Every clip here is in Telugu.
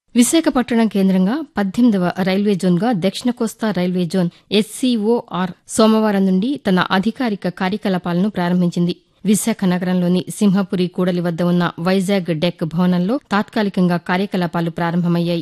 విశాఖపట్టణం కేంద్రంగా 18వ రైల్వే జోన్గా దక్షిణ కోస్తా రైల్వే జోన్ ఎస్సీఓఆర్ సోమవారం నుండి తన అధికారిక కార్యకలాపాలను ప్రారంభించింది. విశాఖ నగరంలోని సింహపురి కూడలి వద్ద ఉన్న వైజాగ్ డెక్ భవనంలో తాత్కాలికంగా కార్యకలాపాలు ప్రారంభమయ్యాయి.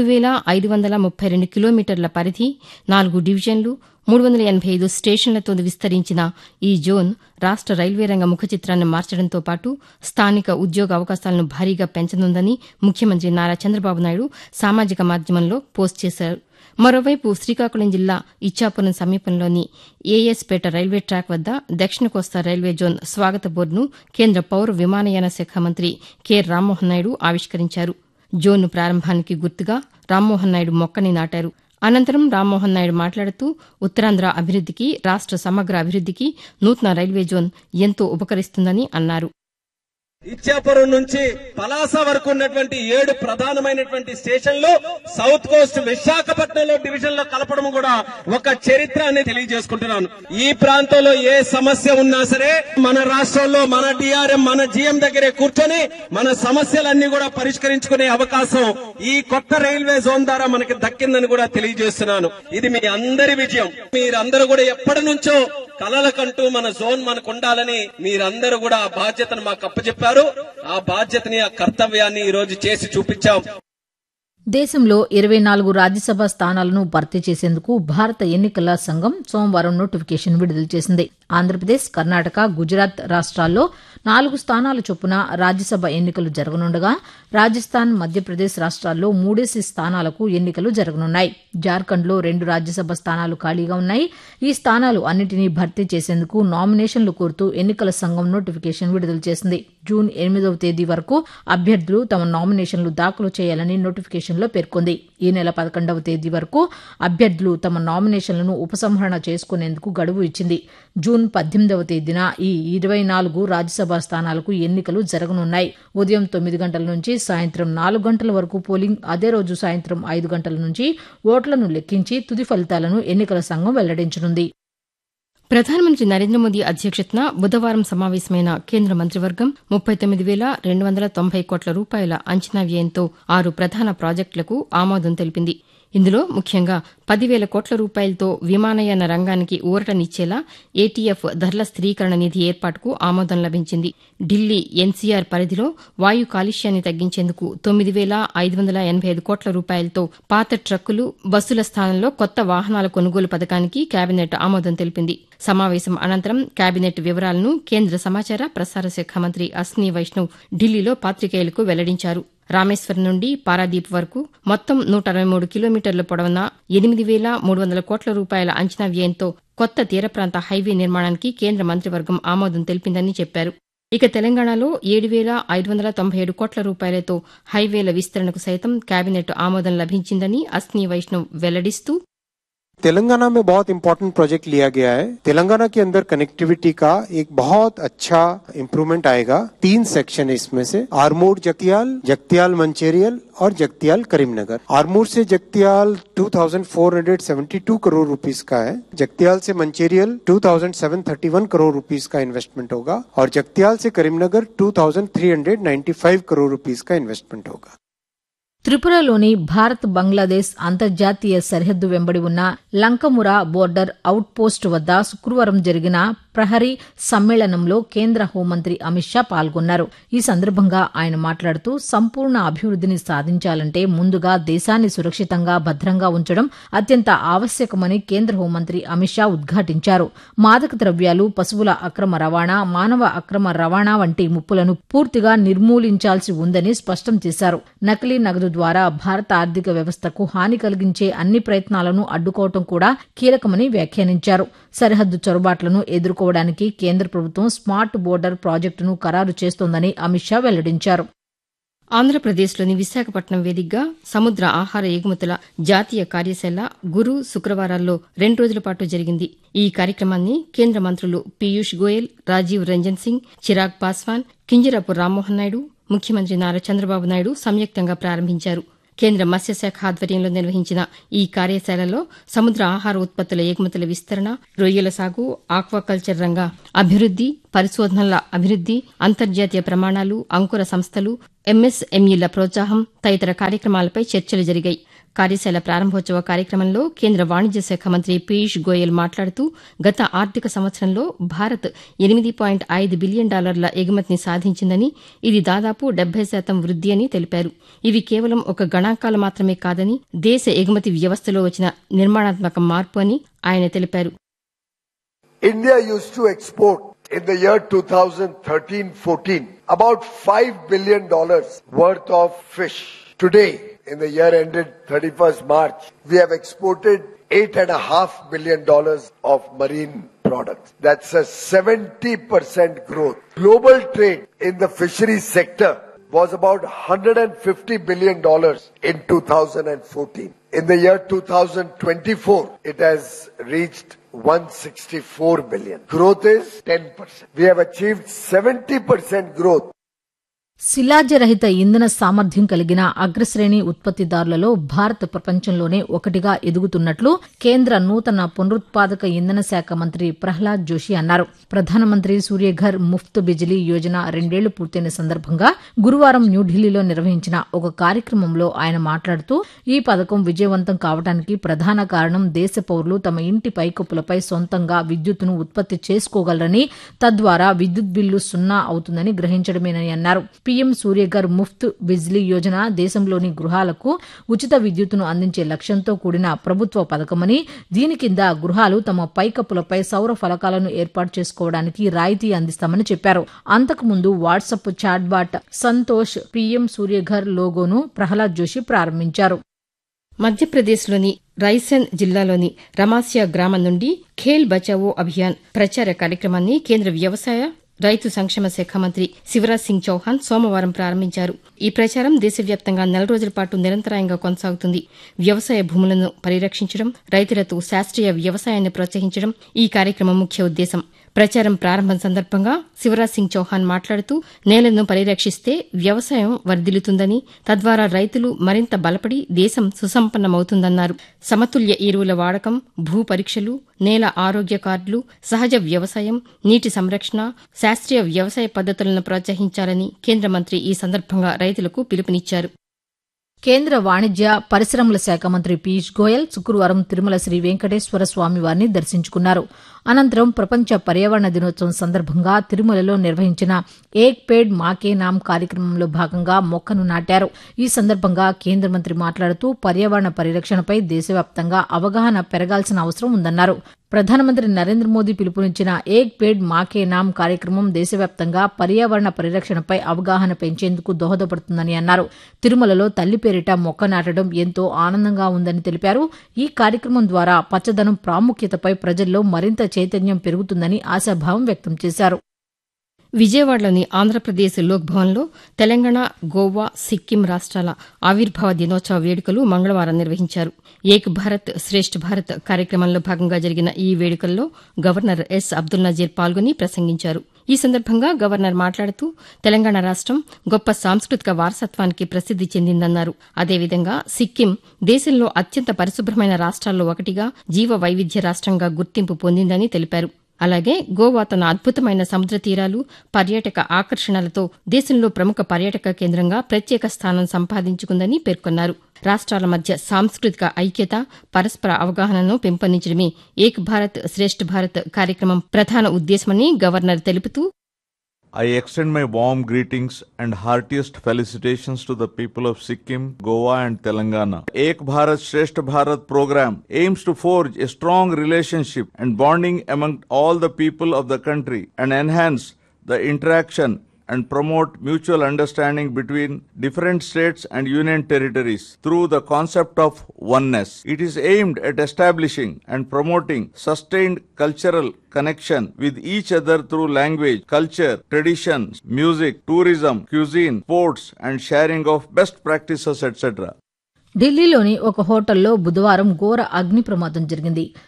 3,532 కిలోమీటర్ల పరిధి, 4 డివిజన్లు, 385 స్టేషన్లతో విస్తరించిన ఈ జోన్ రాష్ట రైల్వే రంగ ముఖచిత్రాన్ని మార్చడంతో పాటు స్థానిక ఉద్యోగ అవకాశాలను భారీగా పెంచనుందని ముఖ్యమంత్రి నారా చంద్రబాబు నాయుడు సామాజిక మాధ్యమంలో పోస్ట్ చేశారు. మరోవైపు శ్రీకాకుళం జిల్లా ఇచ్చాపురం సమీపంలోని ఏఎస్పేట రైల్వే ట్రాక్ వద్ద దక్షిణ కోస్తా రైల్వే జోన్ స్వాగత బోర్డును కేంద్ర పౌర విమానయాన శాఖ మంత్రి కె రామ్మోహన్ నాయుడు ఆవిష్కరించారు. జోన్ ప్రారంభానికి గుర్తుగా రామ్మోహన్ నాయుడు మొక్కని నాటారు. అనంతరం రామ్మోహన్ నాయుడు మాట్లాడుతూ ఉత్తరాంధ్ర అభివృద్దికి, రాష్ట సమగ్ర అభివృద్దికి నూతన రైల్వే జోన్ ఎంతో ఉపకరిస్తుందని అన్నారు. ఇచ్చాపురం నుంచి పలాస వరకు ఉన్నటువంటి 7 ప్రధానమైనటువంటి స్టేషన్లు సౌత్ కోస్ట్ విశాఖపట్నంలో డివిజన్ లో కలపడం కూడా ఒక చరిత్ర అని తెలియజేసుకుంటున్నాను. ఈ ప్రాంతంలో ఏ సమస్య ఉన్నా సరే మన రాష్ట్రంలో మన డిఆర్ఎం మన జీఎం దగ్గరే కూర్చొని మన సమస్యలన్నీ కూడా పరిష్కరించుకునే అవకాశం ఈ కొత్త రైల్వే జోన్ ద్వారా మనకి దక్కిందని కూడా తెలియజేస్తున్నాను. ఇది మీ అందరి విజయం. మీరందరూ కూడా ఎప్పటి నుంచో కలలకంటూ మన జోన్ మనకు ఉండాలని మీరందరూ కూడా ఆ బాధ్యతను మాకు అప్పచెప్పారు. ఆ బాధ్యతని, ఆ కర్తవ్యాన్ని ఈ రోజు చేసి చూపించాం. దేశంలో 24 రాజ్యసభ స్థానాలను భర్తీ చేసేందుకు భారత ఎన్నికల సంఘం సోమవారం నోటిఫికేషన్ విడుదల చేసింది. ఆంధ్రప్రదేశ్, కర్ణాటక, గుజరాత్ రాష్ట్రాల్లో 4 స్థానాల చొప్పున రాజ్యసభ ఎన్నికలు జరగనుండగా రాజస్థాన్, మధ్యప్రదేశ్ రాష్ట్రాల్లో 3 స్థానాలకు ఎన్నికలు జరగనున్నాయి. జార్ఖండ్లో 2 రాజ్యసభ స్థానాలు ఖాళీగా ఉన్నాయి. ఈ స్థానాలు అన్నింటినీ భర్తీ చేసేందుకు నామినేషన్లు కోరుతూ ఎన్నికల సంఘం నోటిఫికేషన్ విడుదల చేసింది. జూన్ 8వ తేదీ వరకు అభ్యర్థులు తమ నామినేషన్లు దాఖలు చేయాలని నోటిఫికేషన్లో పేర్కొంది. ఈ నెల 11వ తేదీ వరకు అభ్యర్థులు తమ నామినేషన్లను ఉపసంహరణ చేసుకునేందుకు గడువు ఇచ్చింది. జూన్ 18వ తేదీన ఈ 24 రాజ్యసభ స్థానాలకు ఎన్నికలు జరగనున్నాయి. ఉదయం 9 గంటల నుంచి సాయంత్రం 4 గంటల వరకు పోలింగ్, అదే రోజు సాయంత్రం 5 గంటల నుంచి ఓట్లను లెక్కించి తుది ఫలితాలను ఎన్నికల సంఘం వెల్లడించనుంది. ప్రధానమంత్రి నరేంద్ర మోదీ అధ్యక్షతన బుధవారం సమావేశమైన కేంద్ర మంత్రివర్గం 39,290 కోట్ల రూపాయల అంచనా వ్యయంతో 6 ప్రధాన ప్రాజెక్టులకు ఆమోదం తెలిపింది. ఇందులో ముఖ్యంగా 10,000 కోట్ల రూపాయలతో విమానయాన రంగానికి ఊరటనిచ్చేలా ఏటీఎఫ్ ధరల స్థిరీకరణ నిధి ఏర్పాటుకు ఆమోదం లభించింది. ఢిల్లీ ఎన్సీఆర్ పరిధిలో వాయు కాలుష్యాన్ని తగ్గించేందుకు 9,585 కోట్ల రూపాయలతో పాత ట్రక్కులు, బస్సుల స్థానంలో కొత్త వాహనాల కొనుగోలు పథకానికి కేబినెట్ ఆమోదం తెలిపింది. సమావేశం అనంతరం కేబినెట్ వివరాలను కేంద్ర సమాచార ప్రసార శాఖ మంత్రి అశ్విని వైష్ణవ్ ఢిల్లీలో పాతికేయులకు వెల్లడించారు. రామేశ్వరం నుండి పారాదీప్ వరకు మొత్తం 163 కిలోమీటర్ల పొడవున 8,300 కోట్ల రూపాయల అంచనా వ్యయంతో కొత్త తీర ప్రాంత హైవే నిర్మాణానికి కేంద్ర మంత్రివర్గం ఆమోదం తెలిపిందని చెప్పారు. ఇక తెలంగాణలో 7,597 కోట్ల రూపాయలతో హైవేల విస్తరణకు సైతం కేబినెట్ ఆమోదం లభించిందని అశ్విని వైష్ణవ్ వెల్లడిస్తూ, तेलंगाना में बहुत इम्पोर्टेंट प्रोजेक्ट लिया गया है. तेलंगाना के अंदर कनेक्टिविटी का एक बहुत अच्छा इम्प्रूवमेंट आएगा. 3 सेक्शन है इसमें से, आरमूर जगतियाल, जगतियाल मंचेरियल और जगतियाल करीमनगर. आरमूर से जगतियाल 2,472 करोड़ रुपीस का है. जगतियाल से मंचेरियल 2,731 करोड़ रुपीस का इन्वेस्टमेंट होगा और जगतियाल से करीमनगर 2,395 करोड़ रुपीस का इन्वेस्टमेंट होगा. త్రిపురలోని భారత్ బంగ్లాదేశ్ అంతర్జాతీయ సరిహద్దు వెంబడి ఉన్న లంకమురా బోర్డర్ అవుట్ పోస్ట్ వద్ద శుక్రవారం జరిగిన ప్రహరీ సమ్మేళనంలో కేంద్ర హోంమంత్రి అమిత్ షా పాల్గొన్నారు. ఈ సందర్భంగా ఆయన మాట్లాడుతూ సంపూర్ణ అభివృద్దిని సాధించాలంటే ముందుగా దేశాన్ని సురక్షితంగా, భద్రంగా ఉంచడం అత్యంత ఆవశ్యకమని కేంద్ర హోంమంత్రి అమిత్ షా ఉద్ఘాటించారు. మాదక ద్రవ్యాలు, పశువుల అక్రమ రవాణా, మానవ అక్రమ రవాణా వంటి ముప్పులను పూర్తిగా నిర్మూలించాల్సి ఉందని స్పష్టం చేశారు. నకిలీ నగదు ద్వారా భారత ఆర్థిక వ్యవస్థకు హాని కలిగించే అన్ని ప్రయత్నాలను అడ్డుకోవడం కూడా కీలకమని వ్యాఖ్యానించారు. సరిహద్దు చొరబాట్లను ఎదుర్కోవడానికి కేంద్ర ప్రభుత్వం స్మార్ట్ బోర్డర్ ప్రాజెక్టును ఖరారు చేస్తోందని అమిత్ షా వెల్లడించారు. ఆంధ్రప్రదేశ్లోని విశాఖపట్నం వేదికగా సముద్ర ఆహార ఎగుమతుల జాతీయ కార్యశాల గురు, శుక్రవారాల్లో 2 రోజుల పాటు జరిగింది. ఈ కార్యక్రమాన్ని కేంద్ర మంత్రులు పీయూష్ గోయల్, రాజీవ్ రంజన్ సింగ్, చిరాగ్ పాస్వాన్, కింజరాపు రామ్మోహన్ నాయుడు, ముఖ్యమంత్రి నారా చంద్రబాబు నాయుడు సంయుక్తంగా ప్రారంభించారు. కేంద్ర మత్స్యశాఖ ఆధ్వర్యంలో నిర్వహించిన ఈ కార్యశాలలో సముద్ర ఆహార ఉత్పత్తుల ఎగుమతుల విస్తరణ, రొయ్యల సాగు, ఆక్వాకల్చర్ రంగ అభివృద్ది, పరిశోధనల అభివృద్ది, అంతర్జాతీయ ప్రమాణాలు, అంకుర సంస్థలు, ఎంఎస్ఎంఈల ప్రోత్సాహం తదితర కార్యక్రమాలపై చర్చలు జరిగాయి. కార్యశాల ప్రారంభోత్సవ కార్యక్రమంలో కేంద్ర వాణిజ్య శాఖ మంత్రి పీయూష్ గోయల్ మాట్లాడుతూ గత ఆర్థిక సంవత్సరంలో భారత్ $8.5 బిలియన్ ఎగుమతిని సాధించిందని, ఇది దాదాపు 70% వృద్ది అని తెలిపారు. ఇవి కేవలం ఒక గణాంకాలు మాత్రమే కాదని, దేశ ఎగుమతి వ్యవస్థలో వచ్చిన నిర్మాణాత్మక మార్పు అని ఆయన తెలిపారు. India used to export in the year 2013-14 about $5 billion worth of fish. Today, in the year ended 31st March, we have exported $8.5 billion of marine products. That's a 70% growth. Global trade in the fisheries sector was about $150 billion in 2014. In the year 2024, it has reached $164 billion. Growth is 10%. We have achieved 70% growth. శిలాజరహిత ఇంధన సామర్థ్యం కలిగిన అగ్రశ్రేణి ఉత్పత్తిదారులలో భారత్ ప్రపంచంలోనే ఒకటిగా ఎదుగుతున్నట్లు కేంద్ర నూతన పునరుత్పాదక ఇంధన శాఖ మంత్రి ప్రహ్లాద్ జోషి అన్నారు. ప్రధానమంత్రి సూర్యఘర్ ముఫ్త్ బిజిలీ యోజన 2 ఏళ్లు పూర్తయిన సందర్భంగా గురువారం న్యూఢిల్లీలో నిర్వహించిన ఒక కార్యక్రమంలో ఆయన మాట్లాడుతూ ఈ పథకం విజయవంతం కావడానికి ప్రధాన కారణం దేశ పౌరులు తమ ఇంటి పైకప్పులపై సొంతంగా విద్యుత్తును ఉత్పత్తి చేసుకోగలరని, తద్వారా విద్యుత్ బిల్లు 0 అవుతుందని గ్రహించడమేనని అన్నారు. పీఎం సూర్యఘర్ ముఫ్త్ బిజ్లీ యోజన దేశంలోని గృహాలకు ఉచిత విద్యుత్తును అందించే లక్ష్యంతో కూడిన ప్రభుత్వ పథకమని, దీని కింద గృహాలు తమ పైకప్పులపై సౌర ఫలకాలను ఏర్పాటు చేసుకోవడానికి రాయితీ అందిస్తామని చెప్పారు. అంతకుముందు WhatsApp chatbot Santosh PM Surya Ghar లోగోను Prahlad Joshi ప్రారంభించారు. మధ్యప్రదేశ్లోని రైసేన్ జిల్లాలోని రమాసియా గ్రామం నుండి ఖేల్ బచావో అభియాన్ ప్రచార కార్యక్రమాన్ని కేంద్ర వ్యవసాయ, రైతు సంక్షేమ శాఖ మంత్రి శివరాజ్ సింగ్ చౌహాన్ సోమవారం ప్రారంభించారు. ఈ ప్రచారం దేశవ్యాప్తంగా 4 రోజుల పాటు నిరంతరాయంగా కొనసాగుతుంది. వ్యవసాయ భూములను పరిరక్షించడం, రైతులతో శాస్త్రీయ వ్యవసాయాన్ని ప్రోత్సహించడం ఈ కార్యక్రమం ముఖ్య ఉద్దేశం. ప్రచారం ప్రారంభం సందర్భంగా శివరాజ్ సింగ్ చౌహాన్ మాట్లాడుతూ నేలను పరిరక్షిస్తే వ్యవసాయం వర్ధిల్లుతుందని, తద్వారా రైతులు మరింత బలపడి దేశం సుసంపన్నమవుతుందన్నారు. సమతుల్య ఎరువుల వాడకం, భూ పరీక్షలు, నేల ఆరోగ్య కార్డులు, సహజ వ్యవసాయం, నీటి సంరక్షణ, శాస్త్రీయ వ్యవసాయ పద్దతులను ప్రోత్సహించాలని కేంద్ర మంత్రి ఈ సందర్భంగా రైతులకు పిలుపునిచ్చారు. కేంద్ర వాణిజ్య పరిశ్రమల శాఖ మంత్రి పీయూష్ గోయల్ శుక్రవారం తిరుమల శ్రీ వెంకటేశ్వర స్వామివారిని దర్శించుకున్నారు. అనంతరం ప్రపంచ పర్యావరణ దినోత్సవం సందర్భంగా తిరుమలలో నిర్వహించిన ఏక్ పేడ్ మాకే నామ్ కార్యక్రమంలో భాగంగా మొక్కను నాటారు. ఈ సందర్భంగా కేంద్ర మంత్రి మాట్లాడుతూ పర్యావరణ పరిరక్షణపై దేశవ్యాప్తంగా అవగాహన పెరగాల్సిన అవసరం ఉందన్నారు. ప్రధానమంత్రి నరేంద్ర మోదీ పిలుపునిచ్చిన ఏక్ పేడ్ మాకే నామ్ కార్యక్రమం దేశవ్యాప్తంగా పర్యావరణ పరిరక్షణపై అవగాహన పెంచేందుకు దోహదపడుతుందని అన్నారు. తిరుమలలో తల్లి పేరిట మొక్క నాటడం ఎంతో ఆనందంగా ఉందని తెలిపారు. ఈ కార్యక్రమం ద్వారా పచ్చదనం ప్రాముఖ్యతపై ప్రజల్లో మరింత చైతన్యం పెరుగుతుందని ఆశాభావం వ్యక్తం చేశారు. విజయవాడలోని ఆంధ్రప్రదేశ్ లోక్ భవన్లో తెలంగాణ, గోవా, సిక్కిం రాష్ట్రాల ఆవిర్భావ దినోత్సవ వేడుకలు మంగళవారం నిర్వహించారు. ఏక్ భారత్ శ్రేష్ఠ్ భారత్ కార్యక్రమంలో భాగంగా జరిగిన ఈ వేడుకల్లో గవర్నర్ ఎస్ అబ్దుల్ నజీర్ పాల్గొని ప్రసంగించారు. ఈ సందర్భంగా గవర్నర్ మాట్లాడుతూ తెలంగాణ రాష్టం గొప్ప సాంస్కృతిక వారసత్వానికి ప్రసిద్ది చెందిందన్నారు. అదేవిధంగా సిక్కిం దేశంలో అత్యంత పరిశుభ్రమైన రాష్ట్రాల్లో ఒకటిగా, జీవ వైవిధ్య రాష్ట్రంగా గుర్తింపు పొందిందని తెలిపారు. అలాగే గోవా తన అద్భుతమైన సముద్ర తీరాలు, పర్యాటక ఆకర్షణలతో దేశంలో ప్రముఖ పర్యాటక కేంద్రంగా ప్రత్యేక స్థానం సంపాదించుకుందని పేర్కొన్నారు. రాష్ట్రాల మధ్య సాంస్కృతిక ఐక్యత, పరస్పర అవగాహనను పెంపొందించడమే ఏక్ భారత్ శ్రేష్ఠ్ భారత్ కార్యక్రమం ప్రధాన ఉద్దేశమని గవర్నర్ తెలుపుతూ, I extend my warm greetings and heartiest felicitations to the people of Sikkim, Goa and Telangana. Ek Bharat Shresth Bharat program aims to forge a strong relationship and bonding among all the people of the country and enhance the interaction and promote mutual understanding between different states and union territories through the concept of oneness. It is aimed at establishing and promoting sustained cultural connection with each other through language, culture, traditions, music, tourism, cuisine, sports and sharing of best practices, etc. ఢిల్లీలోని ఒక హోటల్లో బుధవారం ఘోర అగ్ని ప్రమాదం జరిగింది.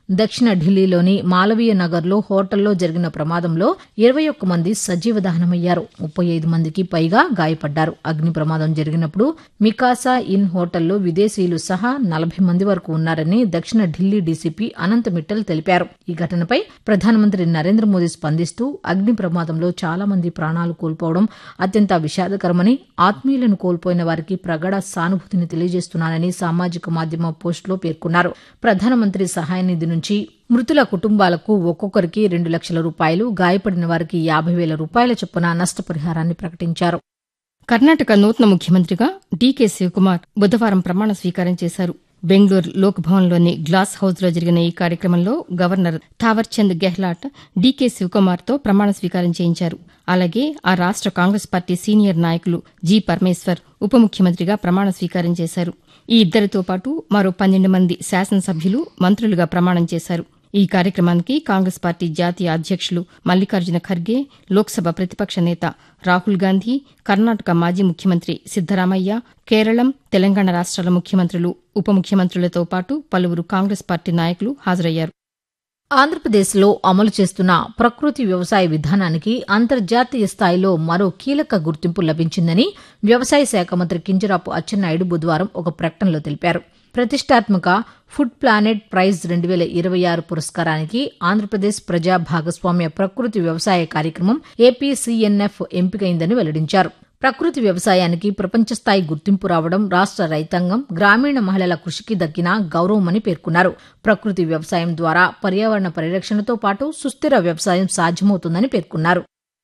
దక్షిణ ఢిల్లీలోని మాలవీయ నగర్లో హోటల్లో జరిగిన ప్రమాదంలో 21 మంది సజీవ దహనమయ్యారు. 35 మందికి పైగా గాయపడ్డారు. అగ్ని ప్రమాదం జరిగినప్పుడు మికాసా ఇన్ హోటల్లో విదేశీయులు సహా 40 మంది వరకు ఉన్నారని దక్షిణ ఢిల్లీ డీసీపీ అనంత్ మిట్టల్ తెలిపారు. ఈ ఘటనపై ప్రధానమంత్రి నరేంద్ర మోదీ స్పందిస్తూ అగ్ని ప్రమాదంలో చాలా మంది ప్రాణాలు కోల్పోవడం అత్యంత విషాదకరమని, ఆత్మీయులను కోల్పోయిన వారికి ప్రగాఢ సానుభూతిని తెలియజేస్తున్నానని సామాజిక మాధ్యమ పోస్టులో పేర్కొన్నారు. ప్రధానమంత్రి సహాయ నిధి నుంచి మృతుల కుటుంబాలకు ఒక్కొక్కరికి 2 లక్షల రూపాయలు, గాయపడిన వారికి 50,000 రూపాయల చొప్పున నష్టపరిహారాన్ని ప్రకటించారు. కర్ణాటక నూతన ముఖ్యమంత్రిగా డీకే శివకుమార్ బుధవారం ప్రమాణ స్వీకారం చేశారు. బెంగళూరు లోక్ భవన్లోని గ్లాస్ హౌస్లో జరిగిన ఈ కార్యక్రమంలో గవర్నర్ థావర్చంద్ గెహ్లాట్ డీకే శివకుమార్తో ప్రమాణ స్వీకారం చేయించారు. అలాగే ఆ రాష్ట కాంగ్రెస్ పార్టీ సీనియర్ నాయకులు జి పరమేశ్వర్ ఉప ముఖ్యమంత్రిగా ప్రమాణ స్వీకారం చేశారు. ఈ ఇద్దరితో పాటు మరో 12 మంది శాసనసభ్యులు మంత్రులుగా ప్రమాణం చేశారు. ఈ కార్యక్రమానికి కాంగ్రెస్ పార్టీ జాతీయ అధ్యక్షులు మల్లికార్జున ఖర్గే, లోక్సభ ప్రతిపక్ష నేత రాహుల్ గాంధీ, కర్ణాటక మాజీ ముఖ్యమంత్రి సిద్దరామయ్య, కేరళం, తెలంగాణ రాష్ట్రాల ముఖ్యమంత్రులు, ఉప ముఖ్యమంత్రులతో పాటు పలువురు కాంగ్రెస్ పార్టీ నాయకులు హాజరయ్యారు. ఆంధ్రప్రదేశ్లో అమలు చేస్తున్న ప్రకృతి వ్యవసాయ విధానానికి అంతర్జాతీయ స్థాయిలో మరో కీలక గుర్తింపు లభించిందని వ్యవసాయ శాఖ మంత్రి కింజరాపు అచ్చెన్నాయుడు బుధవారం ఒక ప్రకటనలో తెలిపారు. ప్రతిష్టాత్మక ఫుడ్ ప్లానెట్ ప్రైజ్ 2026 పురస్కారానికి ఆంధ్రప్రదేశ్ ప్రజా భాగస్వామ్య ప్రకృతి వ్యవసాయ కార్యక్రమం ఏపీసీఎన్ఎఫ్ ఎంపికైందని వెల్లడించారు. ప్రకృతి వ్యవసాయానికి ప్రపంచస్థాయి గుర్తింపు రావడం రాష్ట రైతాంగం, గ్రామీణ మహిళల కృషికి దక్కిన గౌరవమని పేర్కొన్నారు. ప్రకృతి వ్యవసాయం ద్వారా పర్యావరణ పరిరక్షణతో పాటు సుస్థిర వ్యవసాయం సాధ్యమవుతుందని పేర్కొన్నారు.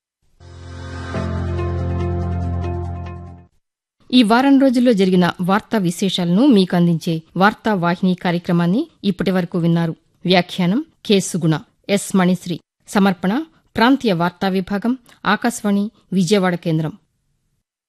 ఈ వారం రోజుల్లో జరిగిన వార్తా విశేషాలను మీకు అందించే వార్తా వాహిని కార్యక్రమాన్ని ఇప్పటివరకు విన్నారు. వ్యాఖ్యానం కె సుగుణ, ఎస్ మణిశ్రీ. సమర్పణ ప్రాంతీయ వార్తా విభాగం, ఆకాశవాణి విజయవాడ కేంద్రం.